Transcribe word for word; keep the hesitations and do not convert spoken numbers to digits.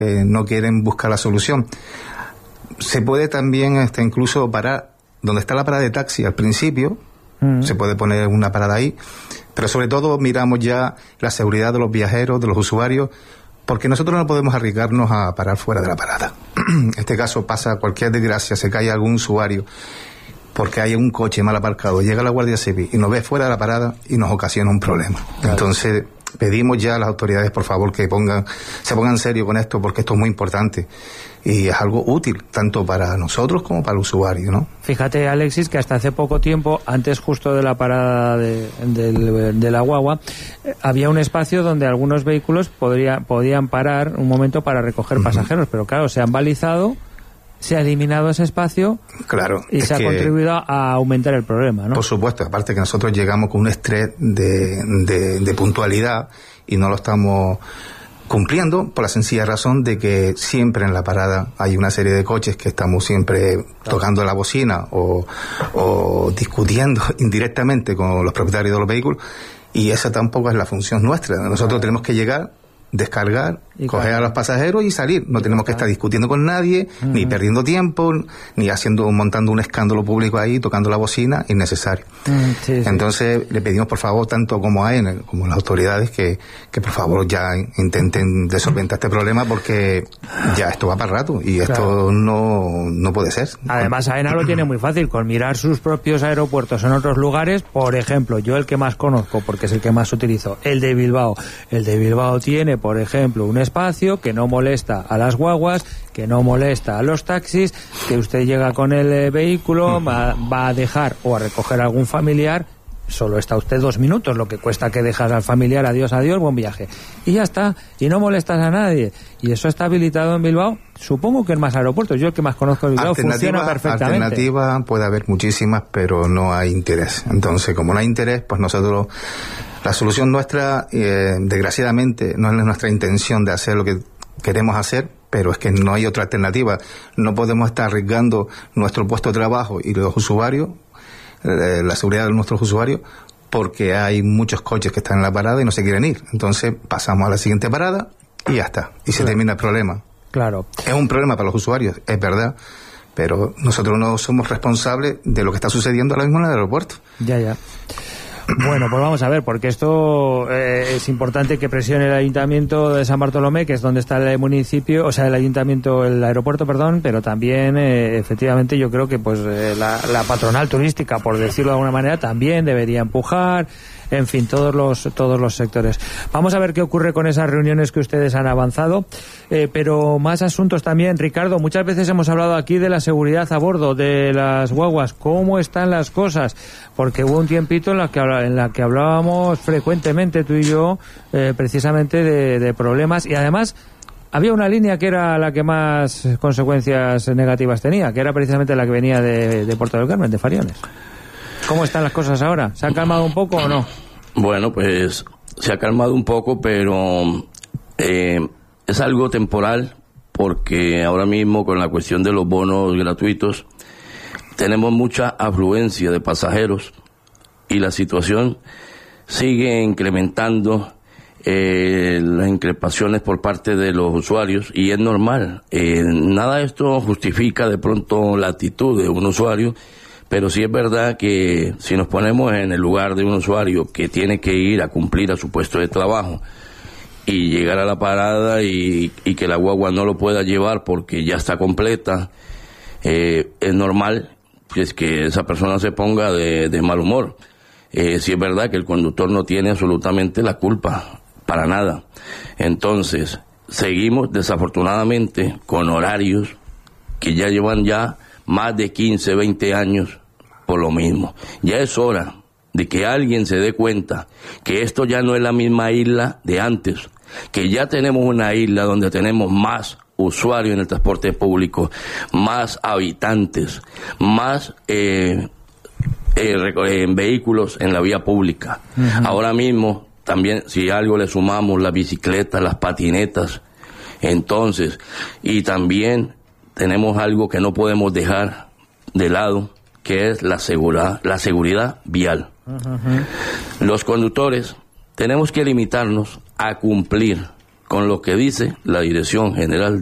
eh, no quieren buscar la solución. Se puede también hasta incluso parar donde está la parada de taxi al principio, mm. se puede poner una parada ahí, pero sobre todo miramos ya la seguridad de los viajeros, de los usuarios, porque nosotros no podemos arriesgarnos a parar fuera de la parada. En este caso pasa cualquier desgracia, se cae algún usuario porque hay un coche mal aparcado, llega la Guardia Civil y nos ve fuera de la parada y nos ocasiona un problema. Claro. Entonces pedimos ya a las autoridades, por favor, que pongan, se pongan en serio con esto, porque esto es muy importante y es algo útil tanto para nosotros como para el usuario, ¿no? Fíjate, Alexis, que hasta hace poco tiempo, antes justo de la parada de, de, de la guagua, eh, había un espacio donde algunos vehículos podría, podían parar un momento para recoger uh-huh. pasajeros, pero claro, se han balizado, se ha eliminado ese espacio, claro, y se ha contribuido a aumentar el problema, ¿no? Por supuesto, aparte que nosotros llegamos con un estrés de, de, de puntualidad y no lo estamos cumpliendo por la sencilla razón de que siempre en la parada hay una serie de coches que estamos siempre tocando la bocina o, o discutiendo indirectamente con los propietarios de los vehículos, y esa tampoco es la función nuestra. Nosotros tenemos que llegar, descargar, y coger claro. a los pasajeros y salir. No tenemos que estar discutiendo con nadie, uh-huh. ni perdiendo tiempo, ni haciendo, montando un escándalo público ahí, tocando la bocina, innecesario. Uh-huh. Sí, sí. Entonces, le pedimos por favor, tanto como a A E N, como a las autoridades, que, que por favor ya intenten de solventar este problema, porque ya esto va para rato y esto claro. no, no puede ser. Además, AENA lo tiene muy fácil, con mirar sus propios aeropuertos en otros lugares. Por ejemplo, yo el que más conozco, porque es el que más utilizo, el de Bilbao. El de Bilbao tiene, por ejemplo, un espacio que no molesta a las guaguas, que no molesta a los taxis, que usted llega con el eh, vehículo, va, va a dejar o a recoger a algún familiar, solo está usted dos minutos, lo que cuesta que dejas al familiar, adiós, adiós, buen viaje. Y ya está, y no molestas a nadie. Y eso está habilitado en Bilbao, supongo que en más aeropuertos, yo el que más conozco de Bilbao, funciona perfectamente. Alternativa puede haber muchísimas, pero no hay interés. Entonces, como no hay interés, pues nosotros... La solución nuestra, eh, desgraciadamente, no es nuestra intención de hacer lo que queremos hacer, pero es que no hay otra alternativa. No podemos estar arriesgando nuestro puesto de trabajo y los usuarios, eh, la seguridad de nuestros usuarios, porque hay muchos coches que están en la parada y no se quieren ir. Entonces pasamos a la siguiente parada y ya está. Y se claro. termina el problema. Claro. Es un problema para los usuarios, es verdad, pero nosotros no somos responsables de lo que está sucediendo ahora mismo en el aeropuerto. Ya, ya. Bueno, pues vamos a ver, porque esto eh, es importante que presione el Ayuntamiento de San Bartolomé, que es donde está el municipio, o sea, el Ayuntamiento, el aeropuerto, perdón, pero también, eh, efectivamente, yo creo que pues eh, la, la patronal turística, por decirlo de alguna manera, también debería empujar, en fin, todos los todos los sectores. Vamos a ver qué ocurre con esas reuniones que ustedes han avanzado, eh, pero más asuntos también. Ricardo, muchas veces hemos hablado aquí de la seguridad a bordo de las guaguas. ¿Cómo están las cosas? Porque hubo un tiempito en la que, en la que hablábamos frecuentemente tú y yo, eh, precisamente de, de problemas, y además había una línea que era la que más consecuencias negativas tenía, que era precisamente la que venía de, de Puerto del Carmen, de Fariones. ¿Cómo están las cosas ahora? ¿Se ha calmado un poco o no? Bueno, pues se ha calmado un poco, pero eh, es algo temporal, porque ahora mismo con la cuestión de los bonos gratuitos tenemos mucha afluencia de pasajeros y la situación sigue incrementando eh, las increpaciones por parte de los usuarios, y es normal. Eh, nada de esto justifica de pronto la actitud de un usuario, pero sí es verdad que si nos ponemos en el lugar de un usuario que tiene que ir a cumplir a su puesto de trabajo y llegar a la parada y, y que la guagua no lo pueda llevar porque ya está completa, eh, es normal pues, que esa persona se ponga de, de mal humor. Eh, sí es verdad que el conductor no tiene absolutamente la culpa, para nada. Entonces, seguimos desafortunadamente con horarios que ya llevan ya más de quince, veinte años por lo mismo. Ya es hora de que alguien se dé cuenta que esto ya no es la misma isla de antes, que ya tenemos una isla donde tenemos más usuarios en el transporte público, más habitantes, más eh, eh, en vehículos en la vía pública. Uh-huh. Ahora mismo, también, si algo le sumamos las bicicletas, las patinetas, entonces, y también tenemos algo que no podemos dejar de lado, que es la seguridad, la seguridad vial. Uh-huh. Los conductores tenemos que limitarnos a cumplir con lo que dice la Dirección General